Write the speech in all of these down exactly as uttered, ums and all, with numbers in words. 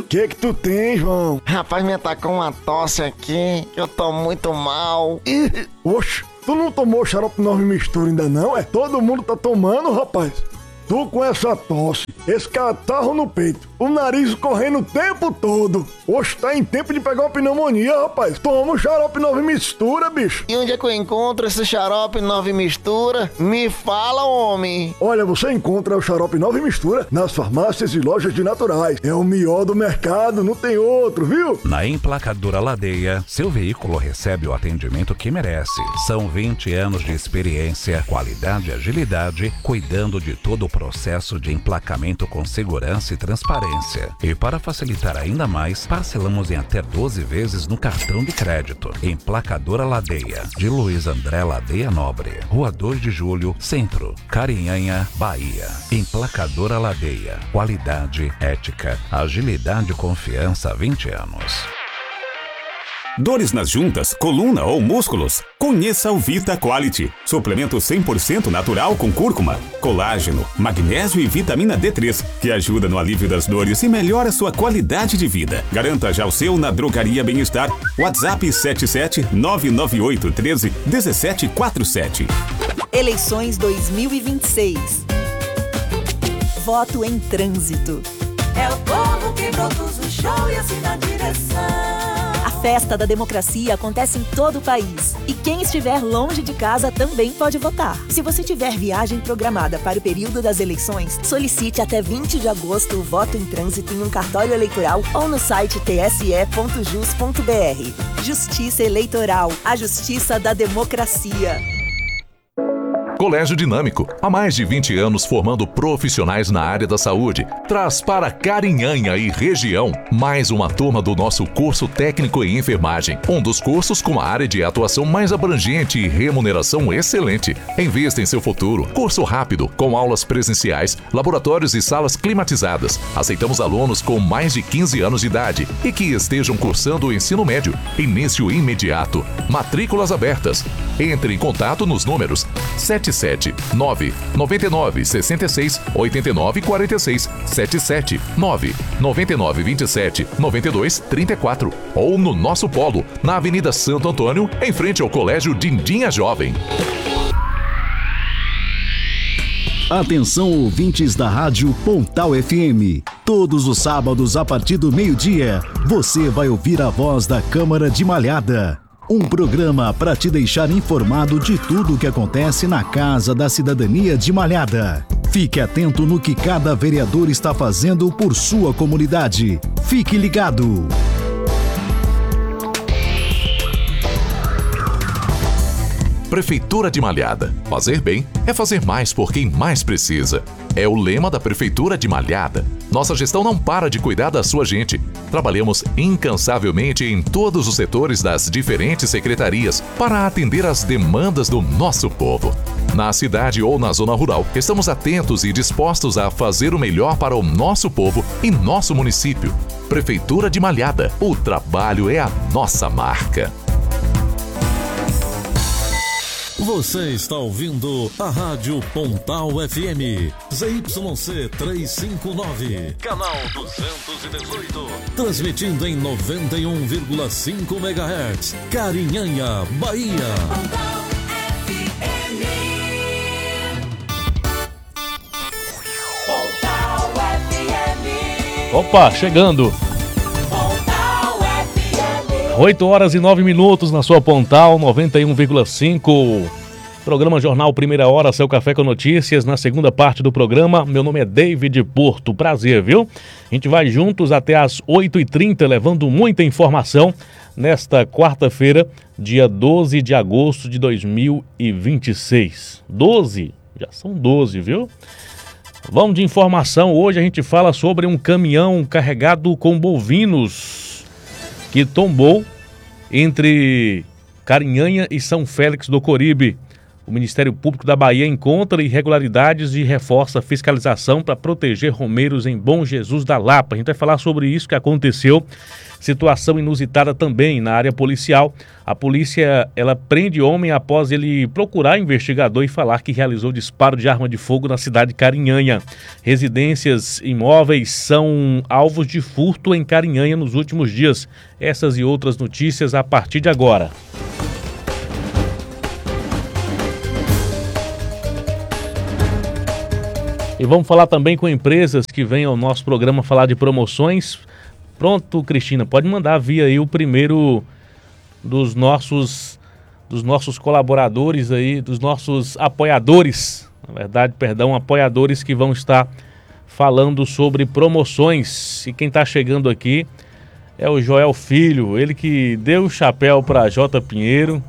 que que tu tem, João? Rapaz, me atacou uma tosse aqui, eu tô muito mal. Ih, oxe, tu não tomou xarope nove mistura ainda não, é? Todo mundo tá tomando, rapaz. Tu com essa tosse, esse catarro no peito, o nariz correndo o tempo todo. Oxe, tá em tempo de pegar uma pneumonia, rapaz. Toma o xarope nove mistura, bicho. E onde é que eu encontro esse xarope nove mistura? Me fala, homem. Olha, você encontra o xarope nove mistura nas farmácias e lojas de naturais. É o melhor do mercado, não tem outro, viu? Na Emplacadora Ladeia, seu veículo recebe o atendimento que merece. São vinte anos de experiência, qualidade e agilidade, cuidando de todo o processo de emplacamento com segurança e transparência. E para facilitar ainda mais, parcelamos em até doze vezes no cartão de crédito. Emplacadora Ladeia, de Luiz André Ladeia Nobre, Rua dois de Julho, Centro, Carinhanha, Bahia. Emplacadora Ladeia, qualidade, ética, agilidade e confiança há vinte anos. Dores nas juntas, coluna ou músculos? Conheça o Vita Quality. Suplemento cem por cento natural com cúrcuma, colágeno, magnésio e vitamina D três, que ajuda no alívio das dores e melhora sua qualidade de vida. Garanta já o seu na Drogaria Bem-Estar. WhatsApp sete sete nove nove oito um três um sete quatro sete. Eleições dois mil e vinte e seis. Voto em trânsito. É o povo que produz o show e assim dá direção. A festa da democracia acontece em todo o país. E quem estiver longe de casa também pode votar. Se você tiver viagem programada para o período das eleições, solicite até vinte de agosto o voto em trânsito em um cartório eleitoral ou no site t s e ponto jus ponto b r. Justiça Eleitoral, a justiça da democracia. Colégio Dinâmico, há mais de vinte anos formando profissionais na área da saúde, traz para Carinhanha e região mais uma turma do nosso curso técnico em enfermagem, um dos cursos com a área de atuação mais abrangente e remuneração excelente. Invista em seu futuro. Curso rápido, com aulas presenciais, laboratórios e salas climatizadas. Aceitamos alunos com mais de quinze anos de idade e que estejam cursando o ensino médio. Início imediato. Matrículas abertas. Entre em contato nos números sete sete nove nove nove seis seis oito nove quatro seis, sete sete nove nove nove dois sete nove dois três quatro ou no nosso polo, na Avenida Santo Antônio, em frente ao Colégio Dindinha Jovem. Atenção, ouvintes da Rádio Pontal F M. Todos os sábados, a partir do meio-dia, você vai ouvir a voz da Câmara de Malhada. Um programa para te deixar informado de tudo o que acontece na Casa da Cidadania de Malhada. Fique atento no que cada vereador está fazendo por sua comunidade. Fique ligado. Prefeitura de Malhada. Fazer bem é fazer mais por quem mais precisa. É o lema da Prefeitura de Malhada. Nossa gestão não para de cuidar da sua gente. Trabalhamos incansavelmente em todos os setores das diferentes secretarias para atender às demandas do nosso povo. Na cidade ou na zona rural, estamos atentos e dispostos a fazer o melhor para o nosso povo e nosso município. Prefeitura de Malhada. O trabalho é a nossa marca. Você está ouvindo a Rádio Pontal F M, Z Y C trezentos e cinquenta e nove, canal duzentos e dezoito, transmitindo em noventa e um vírgula cinco megahertz, Carinhanha, Bahia. Pontal F M. Pontal F M. Opa, chegando. oito horas e nove minutos na sua Pontal noventa e um vírgula cinco. Programa Jornal Primeira Hora, seu café com notícias. Na segunda parte do programa, meu nome é David Porto. Prazer, viu? A gente vai juntos até às oito e trinta, levando muita informação nesta quarta-feira, dia doze de agosto de dois mil e vinte e seis. doze? Já são doze, viu? Vamos de informação. Hoje a gente fala sobre um caminhão carregado com bovinos que tombou entre Carinhanha e São Félix do Coribe. O Ministério Público da Bahia encontra irregularidades e reforça a fiscalização para proteger romeiros em Bom Jesus da Lapa. A gente vai falar sobre isso que aconteceu. Situação inusitada também na área policial. A polícia, ela prende homem após ele procurar investigador e falar que realizou disparo de arma de fogo na cidade de Carinhanha. Residências imóveis são alvos de furto em Carinhanha nos últimos dias. Essas e outras notícias a partir de agora. E vamos falar também com empresas que vêm ao nosso programa falar de promoções. Pronto, Cristina, pode mandar via aí o primeiro dos nossos, dos nossos colaboradores aí, dos nossos apoiadores, na verdade, perdão, apoiadores que vão estar falando sobre promoções. E quem está chegando aqui é o Joel Filho, ele que deu o chapéu para J. Pinheiro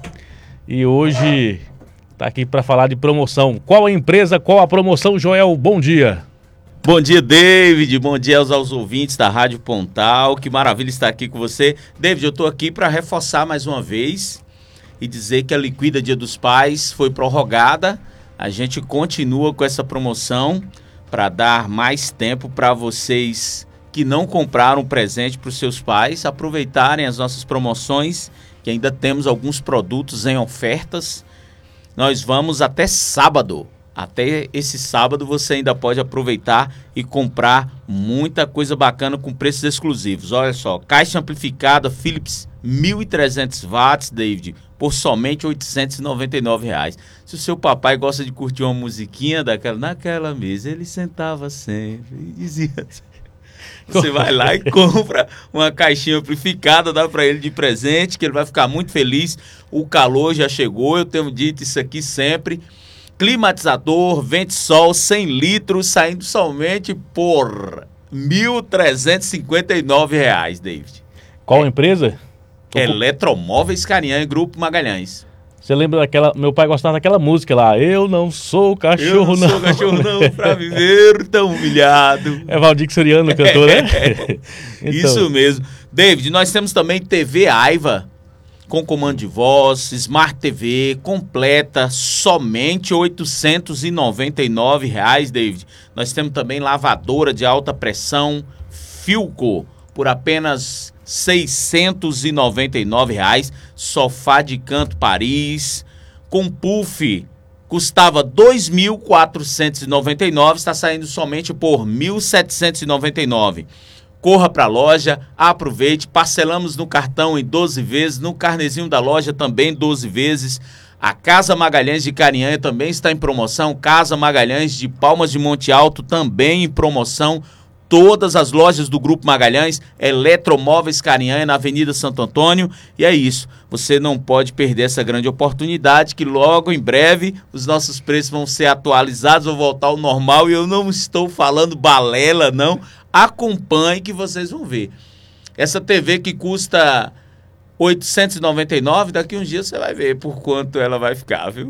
e hoje está aqui para falar de promoção. Qual a empresa, qual a promoção, Joel? Bom dia. Bom dia, David. Bom dia aos, aos ouvintes da Rádio Pontal. Que maravilha estar aqui com você. David, eu estou aqui para reforçar mais uma vez e dizer que a Liquida Dia dos Pais foi prorrogada. A gente continua com essa promoção para dar mais tempo para vocês que não compraram presente para os seus pais aproveitarem as nossas promoções, que ainda temos alguns produtos em ofertas. Nós vamos até sábado. Até esse sábado você ainda pode aproveitar e comprar muita coisa bacana com preços exclusivos. Olha só, caixa amplificada Philips mil e trezentos watts, David, por somente oitocentos e noventa e nove reais. Se o seu papai gosta de curtir uma musiquinha daquela, naquela mesa ele sentava sempre e dizia assim. Você vai lá e compra uma caixinha amplificada, dá para ele de presente, que ele vai ficar muito feliz. O calor já chegou, eu tenho dito isso aqui sempre. Climatizador, Ventisol, cem litros, saindo somente por mil trezentos e cinquenta e nove reais, David. Qual é, empresa? Eletromóveis Carinhanha, Grupo Magalhães. Você lembra daquela... Meu pai gostava daquela música lá, eu não sou cachorro, não. Eu não sou cachorro, não, pra viver tão humilhado. É Valdir Soriano, cantor, né? Então. Isso mesmo. David, nós temos também T V Aiva, com comando de voz, Smart T V, completa, somente oitocentos e noventa e nove reais, David. Nós temos também lavadora de alta pressão, Philco, por apenas seiscentos e noventa e nove reais. Sofá de canto Paris, com puff, custava dois mil quatrocentos e noventa e nove reais, está saindo somente por mil setecentos e noventa e nove reais. Corra para a loja, aproveite, parcelamos no cartão em doze vezes, no carnezinho da loja também doze vezes. A Casa Magalhães de Carinhanha também está em promoção, Casa Magalhães de Palmas de Monte Alto também em promoção. Todas as lojas do Grupo Magalhães, Eletromóveis Carinhanha na Avenida Santo Antônio. E é isso, você não pode perder essa grande oportunidade, que logo em breve os nossos preços vão ser atualizados, vão voltar ao normal. E eu não estou falando balela, não. Acompanhe que vocês vão ver. Essa T V que custa oitocentos e noventa e nove reais, daqui uns dias você vai ver por quanto ela vai ficar, viu?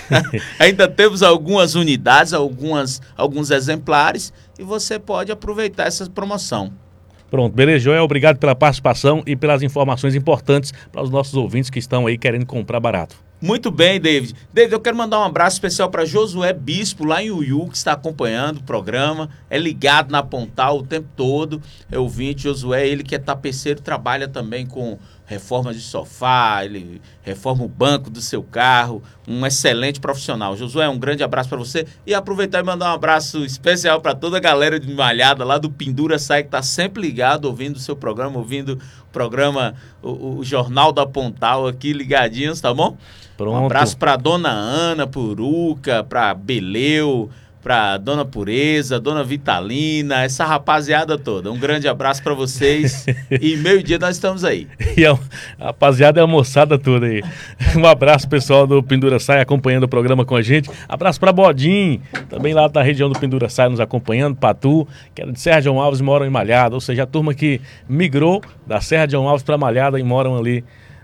Ainda temos algumas unidades, algumas, alguns exemplares, e você pode aproveitar essa promoção. Pronto, beleza, Joel, obrigado pela participação e pelas informações importantes para os nossos ouvintes que estão aí querendo comprar barato. Muito bem, David. David, eu quero mandar um abraço especial para Josué Bispo, lá em Uiú, que está acompanhando o programa, é ligado na Pontal o tempo todo, é ouvinte. Josué, ele que é tapeceiro, trabalha também com reforma de sofá, ele reforma o banco do seu carro, um excelente profissional. Josué, um grande abraço para você e aproveitar e mandar um abraço especial para toda a galera de Malhada lá do Pendura Sai, que está sempre ligado, ouvindo o seu programa, ouvindo o programa, o, o Jornal da Pontal aqui, ligadinhos, tá bom? Pronto. Um abraço para dona Ana Puruca, para Beleu, para dona Pureza, dona Vitalina, essa rapaziada toda. Um grande abraço para vocês e meio-dia nós estamos aí. E a rapaziada é a moçada toda aí. Um abraço pessoal do Pendura Sai acompanhando o programa com a gente. Abraço para Bodim, também lá da região do Pendura Sai nos acompanhando, Patu, que era de Serra de João Alves e moram em Malhada, ou seja, a turma que migrou da Serra de João Alves para Malhada e moram ali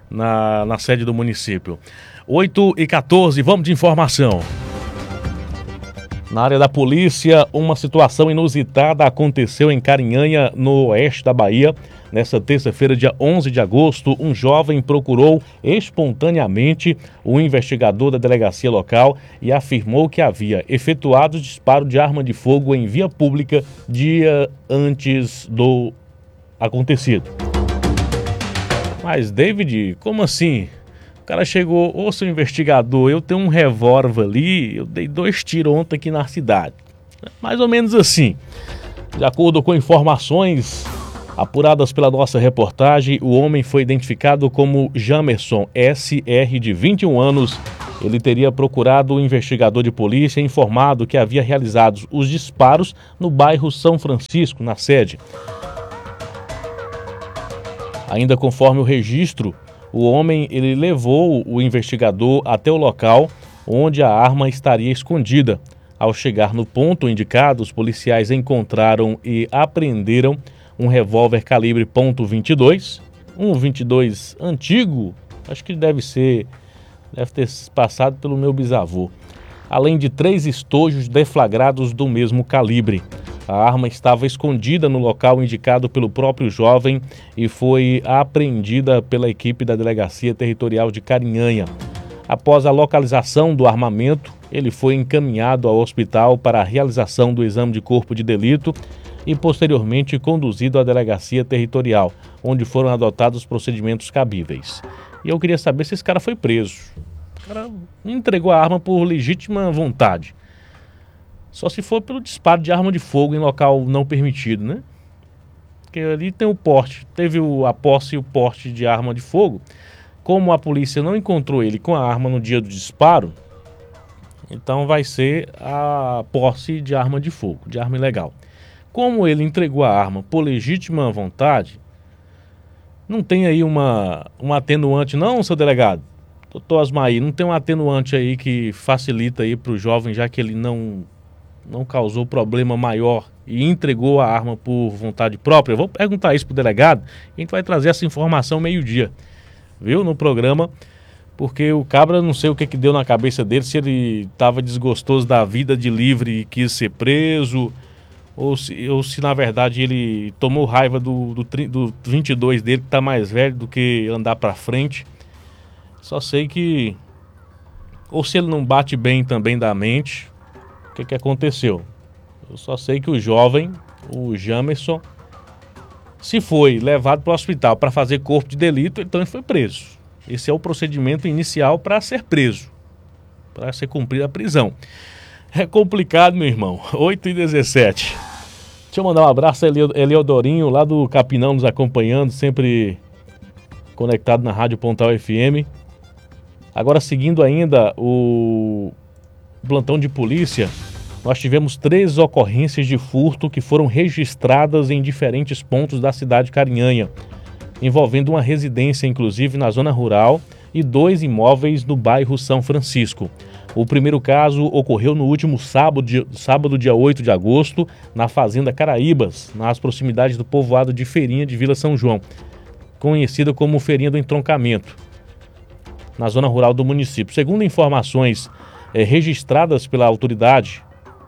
na, na sede do município. oito e quatorze, vamos de informação. Na área da polícia, uma situação inusitada aconteceu em Carinhanha, no oeste da Bahia. Nessa terça-feira, dia onze de agosto, um jovem procurou espontaneamente o investigador da delegacia local e afirmou que havia efetuado disparo de arma de fogo em via pública dia antes do acontecido. Mas, David, como assim? O cara chegou, ô seu investigador, eu tenho um revólver ali, eu dei dois tiros ontem aqui na cidade. Mais ou menos assim. De acordo com informações apuradas pela nossa reportagem, o homem foi identificado como Jamerson S R, de vinte e um anos. Ele teria procurado o investigador de polícia e informado que havia realizado os disparos no bairro São Francisco, na sede. Ainda conforme o registro, o homem ele levou o investigador até o local onde a arma estaria escondida. Ao chegar no ponto indicado, os policiais encontraram e apreenderam um revólver calibre ponto vinte e dois, um vinte e dois antigo, acho que deve ser, deve ter passado pelo meu bisavô, além de três estojos deflagrados do mesmo calibre. A arma estava escondida no local indicado pelo próprio jovem e foi apreendida pela equipe da Delegacia Territorial de Carinhanha. Após a localização do armamento, ele foi encaminhado ao hospital para a realização do exame de corpo de delito e posteriormente conduzido à Delegacia Territorial, onde foram adotados os procedimentos cabíveis. E eu queria saber se esse cara foi preso. O cara entregou a arma por legítima vontade. Só se for pelo disparo de arma de fogo em local não permitido, né? Porque ali tem o porte, teve o, a posse e o porte de arma de fogo. Como a polícia não encontrou ele com a arma no dia do disparo, então vai ser a posse de arma de fogo, de arma ilegal. Como ele entregou a arma por legítima vontade, não tem aí uma, uma atenuante não, seu delegado? Doutor Asmaí, não tem um atenuante aí que facilita aí para o jovem, já que ele não... não causou problema maior e entregou a arma por vontade própria? Eu vou perguntar isso pro delegado e a gente vai trazer essa informação meio-dia, viu, no programa, porque o cabra, não sei o que que deu na cabeça dele, se ele estava desgostoso da vida de livre e quis ser preso, ou se, ou se na verdade ele tomou raiva do, do, do vinte e dois dele, que tá mais velho do que andar para frente. Só sei que, ou se ele não bate bem também da mente, o que que aconteceu? Eu só sei que o jovem, o Jamerson, se foi levado para o hospital para fazer corpo de delito, então ele foi preso. Esse é o procedimento inicial para ser preso, para ser cumprida a prisão. É complicado, meu irmão. oito e dezessete. Deixa eu mandar um abraço a Eliodorinho, lá do Capinão, nos acompanhando, sempre conectado na Rádio Pontal F M. Agora, seguindo ainda o plantão de polícia, nós tivemos três ocorrências de furto que foram registradas em diferentes pontos da cidade de Carinhanha, envolvendo uma residência, inclusive, na zona rural, e dois imóveis no bairro São Francisco. O primeiro caso ocorreu no último sábado, sábado, dia oito de agosto, na Fazenda Caraíbas, nas proximidades do povoado de Feirinha de Vila São João, conhecida como Feirinha do Entroncamento, na zona rural do município. Segundo informações é, registradas pela autoridade,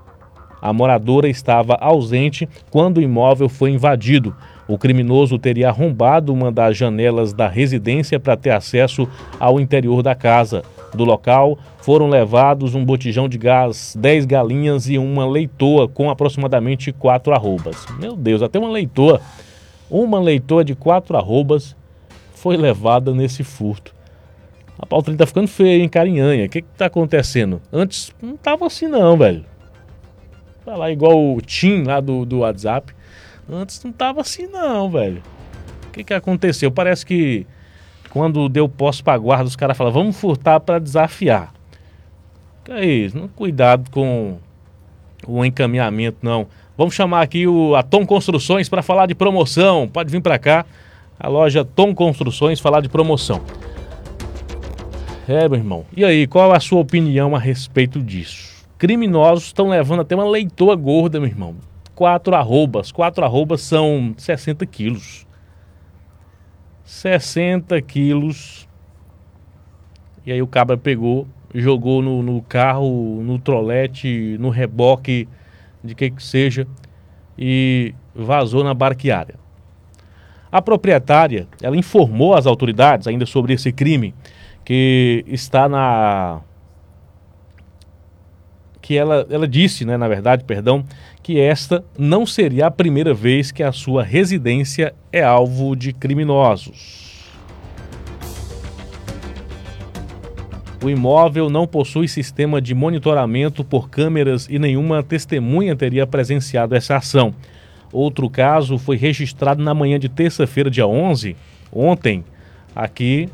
a moradora estava ausente quando o imóvel foi invadido. O criminoso teria arrombado uma das janelas da residência para ter acesso ao interior da casa. Do local foram levados um botijão de gás, dez galinhas e uma leitoa com aproximadamente quatro arrobas. Meu Deus, até uma leitoa, uma leitoa de quatro arrobas foi levada nesse furto. A pauta tá ficando feia, hein, Carinhanha? O que que tá acontecendo? Antes não tava assim não, velho. Tá lá igual o Tim lá do, do WhatsApp. Antes não tava assim não, velho. O que que aconteceu? Parece que quando deu posse pra guarda, os caras falaram, vamos furtar pra desafiar. Que é isso? Não, cuidado com o encaminhamento, não. Vamos chamar aqui o, a Tom Construções para falar de promoção. Pode vir pra cá. A loja Tom Construções falar de promoção. É, meu irmão. E aí, qual é a sua opinião a respeito disso? Criminosos estão levando até uma leitoa gorda, meu irmão. Quatro arrobas. Quatro arrobas são sessenta quilos. sessenta quilos. E aí o cabra pegou, jogou no, no carro, no trolete, no reboque, de que que seja, e vazou na barqueária. A proprietária, ela informou às autoridades ainda sobre esse crime, que está na... que ela, ela disse, né, na verdade, perdão, que esta não seria a primeira vez que a sua residência é alvo de criminosos. O imóvel não possui sistema de monitoramento por câmeras e nenhuma testemunha teria presenciado essa ação. Outro caso foi registrado na manhã de terça-feira, dia onze, ontem, aqui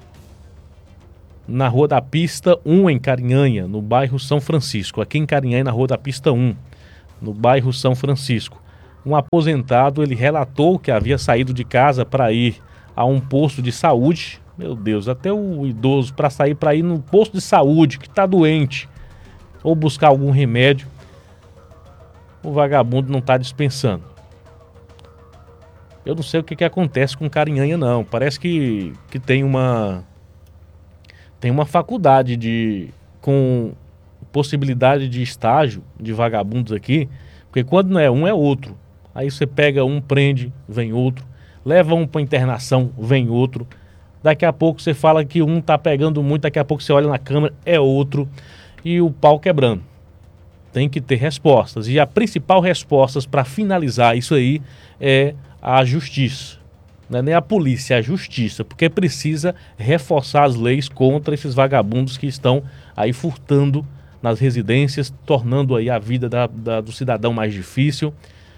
na Rua da Pista um, em Carinhanha, no bairro São Francisco. Aqui em Carinhanha, na Rua da Pista um, no bairro São Francisco. Um aposentado, ele relatou que havia saído de casa para ir a um posto de saúde. Meu Deus, até o idoso para sair para ir no posto de saúde, que está doente, ou buscar algum remédio, o vagabundo não está dispensando. Eu não sei o que, que acontece com Carinhanha, não. Parece que, que tem uma tem uma faculdade de com possibilidade de estágio de vagabundos aqui, porque quando não é um, é outro. Aí você pega um, prende, vem outro, leva um para internação, vem outro. Daqui a pouco você fala que um tá pegando muito, daqui a pouco você olha na câmera, é outro, e o pau quebrando. Tem que ter respostas. E a principal resposta para finalizar isso aí é a justiça. Não é nem a polícia, é a justiça, porque precisa reforçar as leis contra esses vagabundos que estão aí furtando nas residências, tornando aí a vida da, da, do cidadão mais difícil.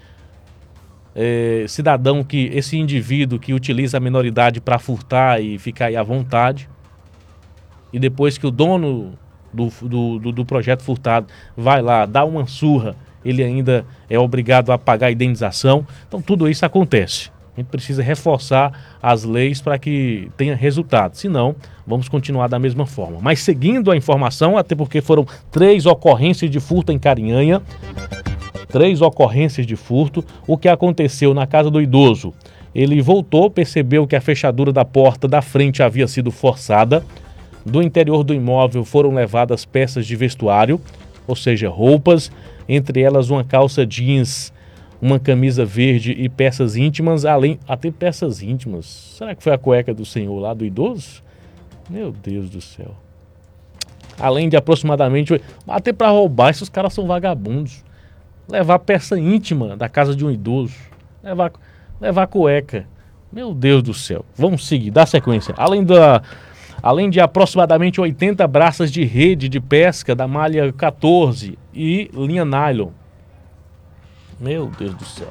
É, cidadão que, esse indivíduo que utiliza a menoridade para furtar e ficar aí à vontade, e depois que o dono do, do, do, do projeto furtado vai lá, dá uma surra, ele ainda é obrigado a pagar a indenização. Então tudo isso acontece. A gente precisa reforçar as leis para que tenha resultado, senão vamos continuar da mesma forma. Mas seguindo a informação, até porque foram três ocorrências de furto em Carinhanha, Três ocorrências de furto. O que aconteceu na casa do idoso? Ele voltou, percebeu que a fechadura da porta da frente havia sido forçada. Do interior do imóvel foram levadas peças de vestuário, ou seja, roupas, entre elas uma calça jeans, uma camisa verde e peças íntimas, além até peças íntimas. Será que foi a cueca do senhor lá, do idoso? Meu Deus do céu. Além de aproximadamente... Até para roubar, esses caras são vagabundos. Levar peça íntima da casa de um idoso. Levar, levar cueca. Meu Deus do céu. Vamos seguir, dá sequência. Além, da, além de aproximadamente oitenta braças de rede de pesca da malha quatorze e linha nylon. Meu Deus do céu.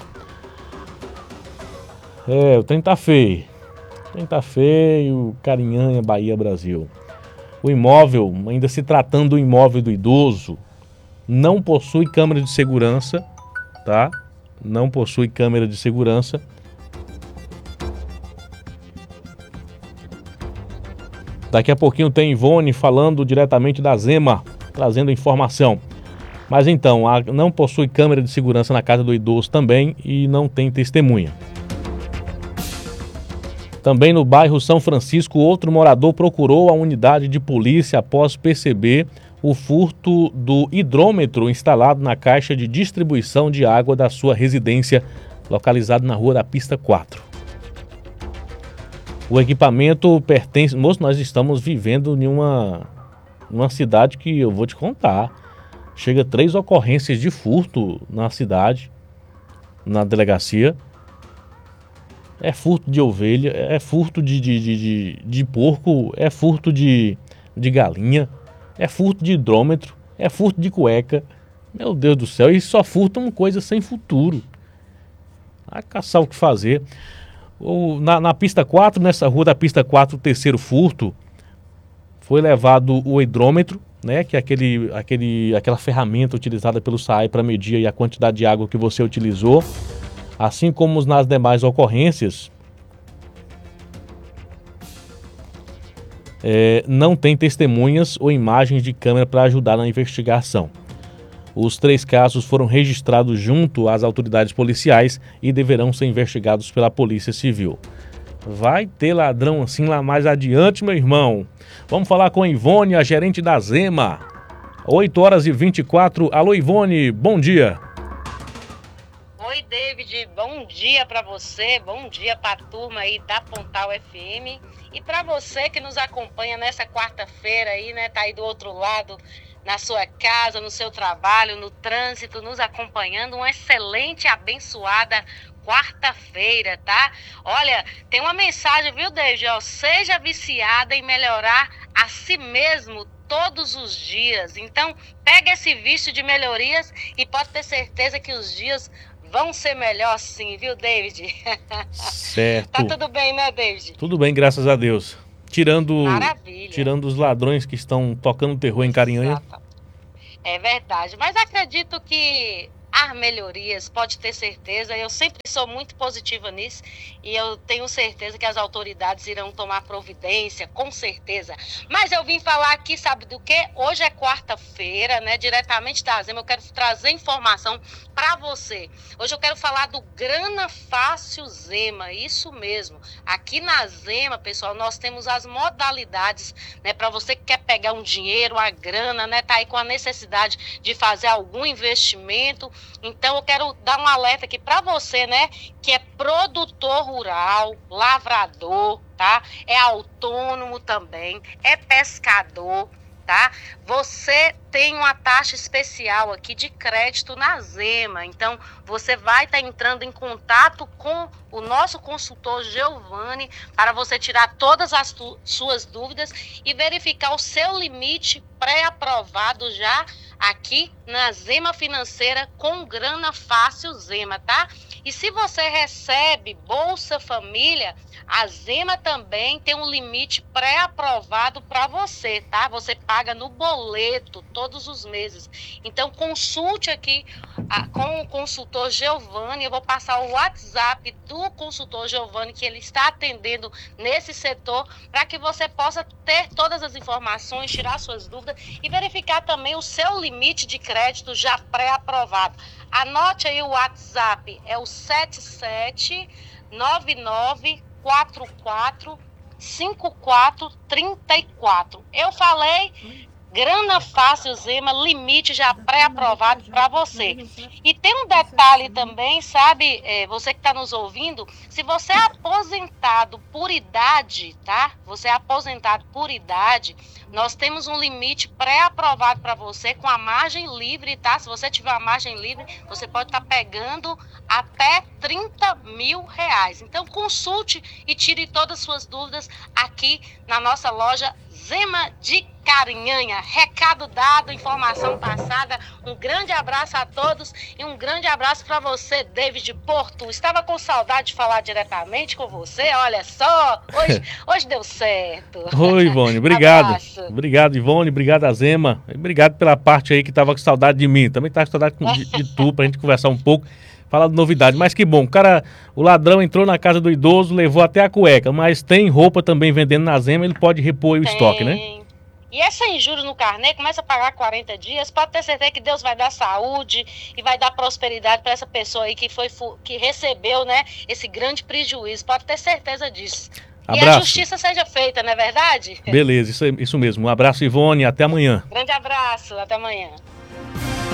É, o trem tá feio. O trem tá feio. Carinhanha, Bahia, Brasil. O imóvel, ainda se tratando do imóvel do idoso, não possui câmera de segurança, tá? Não possui câmera de segurança. Daqui a pouquinho tem Ivone falando diretamente da Zema, trazendo informação. Mas então, a, não possui câmera de segurança na casa do idoso também e não tem testemunha. Também no bairro São Francisco, outro morador procurou a unidade de polícia após perceber o furto do hidrômetro instalado na caixa de distribuição de água da sua residência, localizado na Rua da Pista quatro. O equipamento pertence... Moço, nós estamos vivendo em uma, uma cidade que eu vou te contar. Chega três ocorrências de furto na cidade, na delegacia. É furto de ovelha, é furto de, de, de, de, de porco, é furto de, de galinha. É furto de hidrômetro, é furto de cueca. Meu Deus do céu, e só furtam coisa sem futuro. Vai caçar o que fazer. O, na, na pista quatro, nessa rua da pista quatro, o terceiro furto, foi levado o hidrômetro, né, que é aquele, aquele, aquela ferramenta utilizada pelo S A E para medir aí a quantidade de água que você utilizou. Assim como nas demais ocorrências, É, não tem testemunhas ou imagens de câmera para ajudar na investigação. Os três casos foram registrados junto às autoridades policiais e deverão ser investigados pela Polícia Civil. Vai ter ladrão assim lá mais adiante, meu irmão. Vamos falar com a Ivone, a gerente da Zema. oito horas e vinte e quatro. Alô, Ivone, bom dia. Oi, David, bom dia para você, bom dia para a turma aí da Pontal F M e para você que nos acompanha nessa quarta-feira aí, né, tá aí do outro lado, na sua casa, no seu trabalho, no trânsito, nos acompanhando, uma excelente, abençoada quarta-feira, tá? Olha, tem uma mensagem, viu, David? Ó, seja viciada em melhorar a si mesmo todos os dias. Então, pega esse vício de melhorias e pode ter certeza que os dias vão ser melhor sim, viu, David? Certo. Tá tudo bem, né, David? Tudo bem, graças a Deus. Tirando, Maravilha. tirando os ladrões que estão tocando terror em Carinhanha. Exato. É verdade, mas acredito que há melhorias, pode ter certeza. Eu sempre sou muito positiva nisso e eu tenho certeza que as autoridades irão tomar providência, com certeza. Mas eu vim falar aqui, sabe do quê? Hoje é quarta-feira, né? Diretamente da Zema, eu quero trazer informação para você. Hoje eu quero falar do Grana Fácil Zema, isso mesmo. Aqui na Zema, pessoal, nós temos as modalidades, né? Para você que quer pegar um dinheiro, a grana, né? Tá aí com a necessidade de fazer algum investimento. Então eu quero dar um alerta aqui para você, né, que é produtor rural, lavrador, tá? É autônomo também, é pescador, tá? Você tem uma taxa especial aqui de crédito na Zema, então você vai estar tá entrando em contato com o nosso consultor Giovanni para você tirar todas as tu, suas dúvidas e verificar o seu limite pré-aprovado já aqui na Zema Financeira com Grana Fácil Zema, tá? E se você recebe Bolsa Família, a Zema também tem um limite pré-aprovado para você, tá? Você paga no boleto todos os meses. Então consulte aqui a, com o consultor Giovanni. Eu vou passar o WhatsApp do consultor Giovanni, que ele está atendendo nesse setor, para que você possa ter todas as informações, tirar suas dúvidas e verificar também o seu limite de crédito já pré-aprovado. Anote aí o WhatsApp, é o sete sete nove nove quatro quatro cinco quatro três quatro. Eu falei Grana Fácil Zema, limite já pré-aprovado para você. E tem um detalhe também, sabe, é, você que está nos ouvindo, se você é aposentado por idade, tá? Você é aposentado por idade, nós temos um limite pré-aprovado para você com a margem livre, tá? Se você tiver a margem livre, você pode estar tá pegando até trinta mil reais. Então consulte e tire todas as suas dúvidas aqui na nossa loja Zema de Carinhanha. Recado dado, informação passada. Um grande abraço a todos e um grande abraço para você, David Porto. Estava com saudade de falar diretamente com você, olha só. Hoje, hoje deu certo. Oi, Ivone, obrigado. Abraço. Obrigado, Ivone, obrigado a Zema. Obrigado pela parte aí que estava com saudade de mim. Também estava com saudade de, de tu, pra gente conversar um pouco. Falar de novidade, mas que bom, o cara, o ladrão entrou na casa do idoso, levou até a cueca, mas tem roupa também vendendo na Zema, ele pode repor aí o tem. estoque, né? E é sem juros no carnê, começa a pagar quarenta dias, pode ter certeza que Deus vai dar saúde e vai dar prosperidade para essa pessoa aí que, foi, que recebeu, né, esse grande prejuízo, pode ter certeza disso. Abraço. E a justiça seja feita, não é verdade? Beleza, isso, isso mesmo. Um abraço, Ivone, até amanhã. Grande abraço, até amanhã.